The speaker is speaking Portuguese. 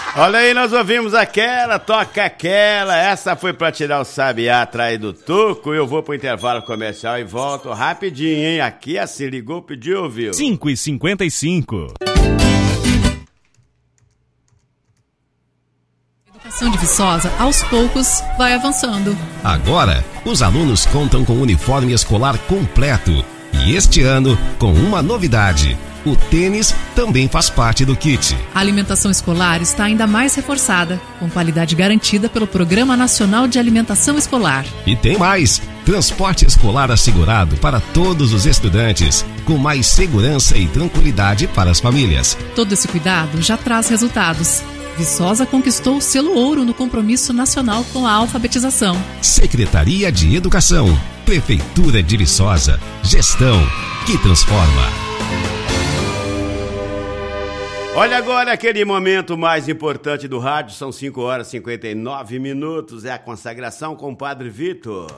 Olha aí, nós ouvimos aquela, toca aquela. Essa foi pra tirar o sabiá atrás do tuco. Eu vou pro intervalo comercial e volto rapidinho, hein? Aqui assim, ligou, pediu, ouviu? 5h55. A educação de Viçosa, aos poucos, vai avançando. Agora, os alunos contam com uniforme escolar completo. E este ano, com uma novidade. O tênis também faz parte do kit. A alimentação escolar está ainda mais reforçada, com qualidade garantida pelo Programa Nacional de Alimentação Escolar. E tem mais! Transporte escolar assegurado para todos os estudantes, com mais segurança e tranquilidade para as famílias. Todo esse cuidado já traz resultados. Viçosa conquistou o selo ouro no compromisso nacional com a alfabetização. Secretaria de Educação, Prefeitura de Viçosa, gestão que transforma. Olha agora aquele momento mais importante do rádio, são 5h59, é a consagração com o Padre Vitor.